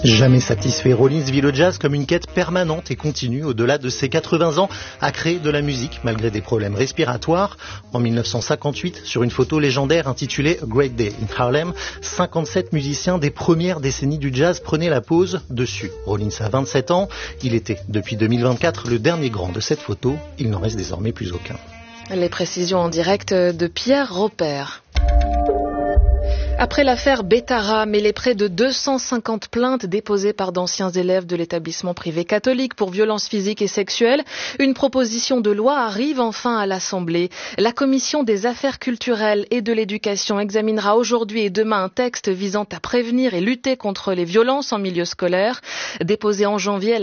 Jamais satisfait, Rollins vit le jazz comme une quête permanente et continue. Au-delà de ses 80 ans, à créer de la musique malgré des problèmes respiratoires. En 1958, sur une photo légendaire intitulée A Great Day in Harlem, 57 musiciens des premières décennies du jazz prenaient la pose dessus. Rollins a 27 ans. Il était, depuis 2024, le dernier grand de cette photo. Il n'en reste désormais plus aucun. Les précisions en direct de Pierre Robert. Après l'affaire Bétara, mais les près de 250 plaintes déposées par d'anciens élèves de l'établissement privé catholique pour violences physiques et sexuelles, une proposition de loi arrive enfin à l'Assemblée. La commission des affaires culturelles et de l'éducation examinera aujourd'hui et demain un texte visant à prévenir et lutter contre les violences en milieu scolaire. Déposé en janvier,